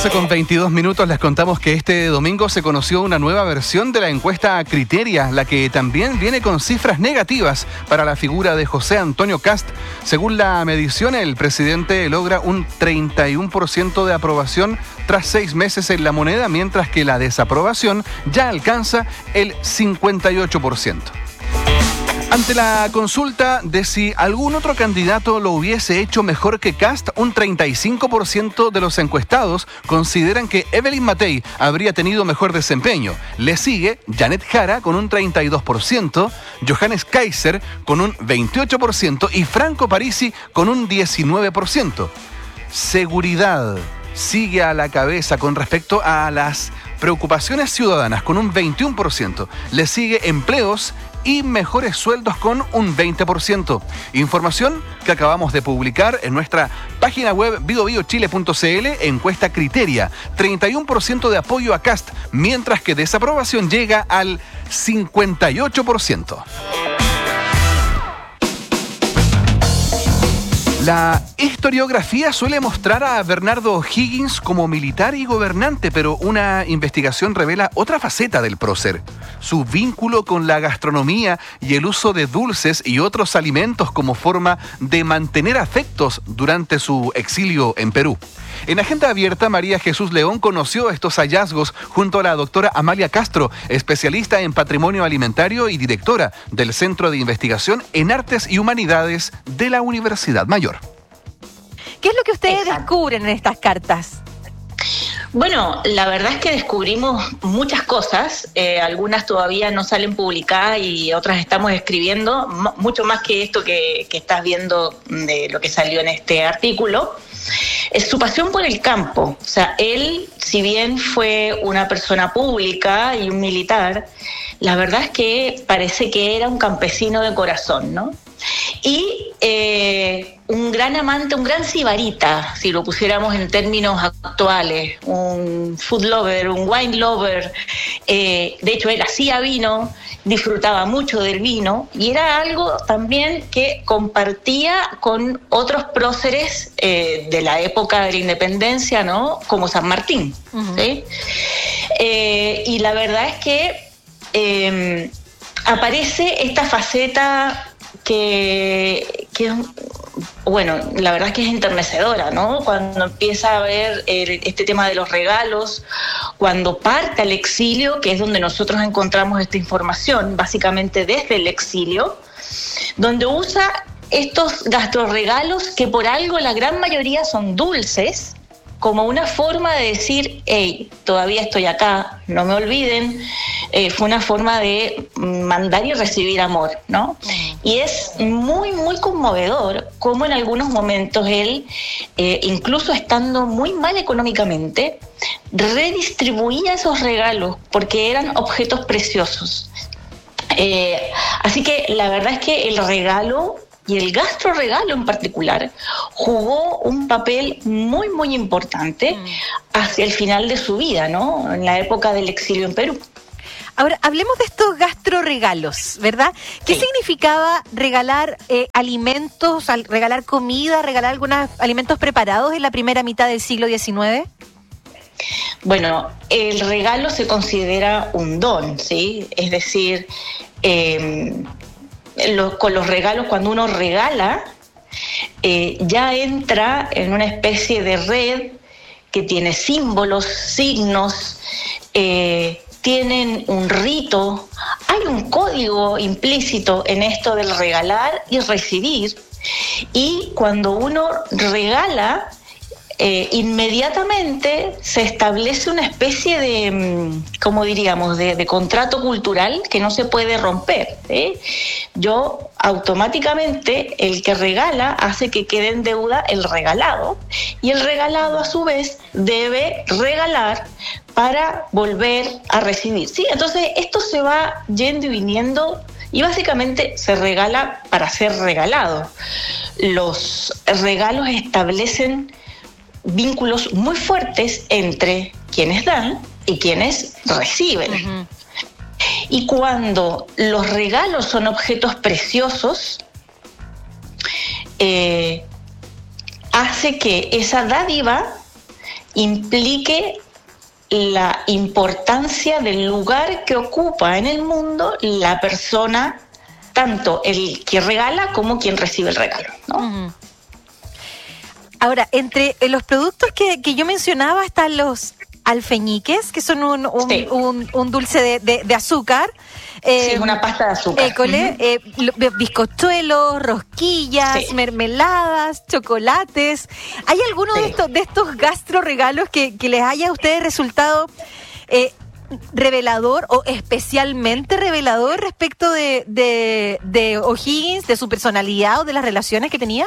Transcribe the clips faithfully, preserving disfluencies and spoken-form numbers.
doce con veintidós minutos les contamos que este domingo se conoció una nueva versión de la encuesta Criteria, la que también viene con cifras negativas para la figura de José Antonio Kast. Según la medición, el presidente logra un treinta y uno por ciento de aprobación tras seis meses en la moneda, mientras que la desaprobación ya alcanza el cincuenta y ocho por ciento. Ante la consulta de si algún otro candidato lo hubiese hecho mejor que Kast, un treinta y cinco por ciento de los encuestados consideran que Evelyn Matei habría tenido mejor desempeño. Le sigue Janet Jara con un treinta y dos por ciento, Johannes Kaiser con un veintiocho por ciento y Franco Parisi con un diecinueve por ciento. Seguridad sigue a la cabeza con respecto a las preocupaciones ciudadanas con un veintiuno por ciento. Le sigue empleos y mejores sueldos con un veinte por ciento. Información que acabamos de publicar en nuestra página web bio bio chile punto c l, encuesta Criteria. treinta y uno por ciento de apoyo a Kast, mientras que desaprobación llega al cincuenta y ocho por ciento. La historiografía suele mostrar a Bernardo O'Higgins como militar y gobernante, pero una investigación revela otra faceta del prócer: su vínculo con la gastronomía y el uso de dulces y otros alimentos como forma de mantener afectos durante su exilio en Perú. En Agenda Abierta, María Jesús León conoció estos hallazgos junto a la doctora Amalia Castro, especialista en patrimonio alimentario y directora del Centro de Investigación en Artes y Humanidades de la Universidad Mayor. ¿Qué es lo que ustedes Exacto. descubren en estas cartas? Bueno, la verdad es que descubrimos muchas cosas, eh, algunas todavía no salen publicadas y otras estamos escribiendo, m- mucho más que esto que, que estás viendo de lo que salió en este artículo. Es su pasión por el campo. O sea, él, si bien fue una persona pública y un militar, la verdad es que parece que era un campesino de corazón, ¿no? Y eh, un gran amante, un gran sibarita, si lo pusiéramos en términos actuales, un food lover, un wine lover. Eh, de hecho, él hacía vino, disfrutaba mucho del vino y era algo también que compartía con otros próceres eh, de la época de la independencia, ¿no? Como San Martín, uh-huh. ¿sí? Eh, y la verdad es que eh, aparece esta faceta que, que, bueno, la verdad es que es enternecedora, ¿no? Cuando empieza a ver el, este tema de los regalos, cuando parte al exilio, que es donde nosotros encontramos esta información, básicamente desde el exilio, donde usa estos gastroregalos que por algo la gran mayoría son dulces, como una forma de decir, hey, todavía estoy acá, no me olviden. Eh, fue una forma de mandar y recibir amor, ¿no? Y es muy, muy conmovedor cómo en algunos momentos él, eh, incluso estando muy mal económicamente, redistribuía esos regalos porque eran objetos preciosos. Eh, así que la verdad es que el regalo y el gastroregalo en particular jugó un papel muy, muy importante mm. hacia el final de su vida, ¿no? En la época del exilio en Perú. Ahora, hablemos de estos gastroregalos, ¿verdad? ¿Qué sí. significaba regalar eh, alimentos, regalar comida, regalar algunos alimentos preparados en la primera mitad del siglo diecinueve? Bueno, el regalo se considera un don, ¿sí? Es decir, eh, Lo, con los regalos, cuando uno regala, eh, ya entra en una especie de red que tiene símbolos, signos, eh, tienen un rito, hay un código implícito en esto del regalar y recibir, y cuando uno regala, Eh, inmediatamente se establece una especie de, ¿cómo diríamos?, de, de contrato cultural que no se puede romper, ¿sí? Yo automáticamente, el que regala hace que quede en deuda el regalado, y el regalado a su vez debe regalar para volver a recibir, ¿sí? Entonces esto se va yendo y viniendo y básicamente se regala para ser regalado. Los regalos establecen vínculos muy fuertes entre quienes dan y quienes reciben. Uh-huh. Y cuando los regalos son objetos preciosos, eh, hace que esa dádiva implique la importancia del lugar que ocupa en el mundo la persona, tanto el que regala como quien recibe el regalo, ¿no? Uh-huh. Ahora, entre los productos que, que yo mencionaba están los alfeñiques, que son un, un, sí. un, un dulce de, de, de azúcar. Eh, sí, una pasta de azúcar. École, uh-huh. eh, bizcochuelos, rosquillas, sí. mermeladas, chocolates. ¿Hay alguno sí. de estos de estos gastro regalos que, que les haya a ustedes resultado eh, revelador o especialmente revelador respecto de, de, de O'Higgins, de su personalidad o de las relaciones que tenía?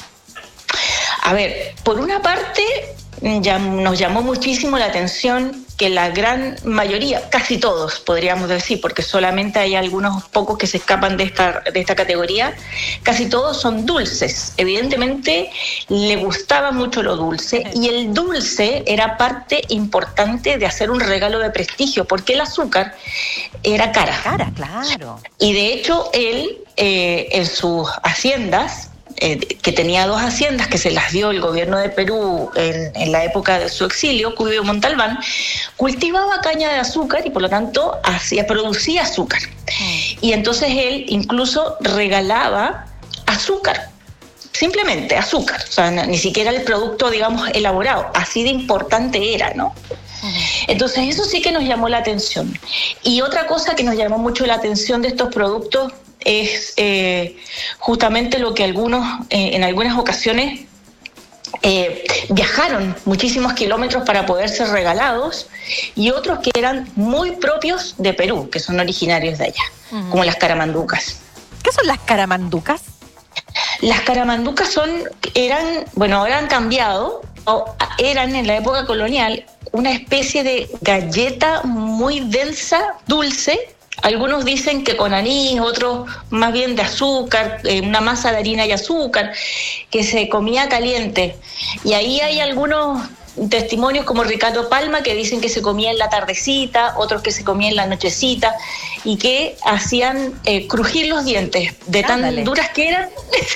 A ver, por una parte, ya nos llamó muchísimo la atención que la gran mayoría, casi todos podríamos decir, porque solamente hay algunos pocos que se escapan de esta, de esta categoría, casi todos son dulces. Evidentemente le gustaba mucho lo dulce y el dulce era parte importante de hacer un regalo de prestigio, porque el azúcar era cara. Cara, claro. Y de hecho él eh, en sus haciendas, Eh, que tenía dos haciendas que se las dio el gobierno de Perú en, en la época de su exilio, Cuyo Montalbán, cultivaba caña de azúcar y por lo tanto hacía, producía azúcar. Y entonces él incluso regalaba azúcar, simplemente azúcar, o sea, ni siquiera el producto, digamos, elaborado, así de importante era, ¿no? Entonces eso sí que nos llamó la atención. Y otra cosa que nos llamó mucho la atención de estos productos es eh, justamente lo que algunos, eh, en algunas ocasiones, eh, viajaron muchísimos kilómetros para poder ser regalados, y otros que eran muy propios de Perú, que son originarios de allá, uh-huh. como las caramanducas. ¿Qué son las caramanducas? Las caramanducas son, eran, bueno, ahora han cambiado, o eran en la época colonial una especie de galleta muy densa, dulce. Algunos dicen que con anís, otros más bien de azúcar, eh, una masa de harina y azúcar, que se comía caliente. Y ahí hay algunos testimonios como Ricardo Palma que dicen que se comía en la tardecita, otros que se comía en la nochecita, y que hacían eh, crujir los dientes de tan Ándale. duras que eran.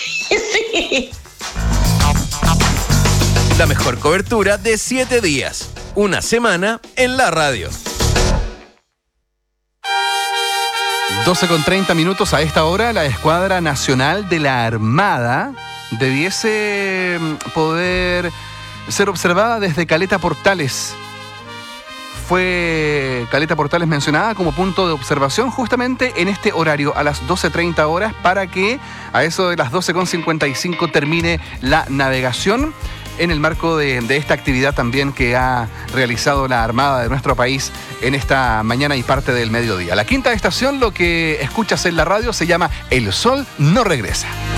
Sí. La mejor cobertura de siete días, una semana en la radio. doce con treinta minutos a esta hora, la Escuadra Nacional de la Armada debiese poder ser observada desde Caleta Portales. Fue Caleta Portales mencionada como punto de observación justamente en este horario, a las doce treinta horas, para que a eso de las doce con cincuenta y cinco termine la navegación, en el marco de, de esta actividad también que ha realizado la Armada de nuestro país en esta mañana y parte del mediodía. La quinta estación, lo que escuchas en la radio, se llama El Sol No Regresa.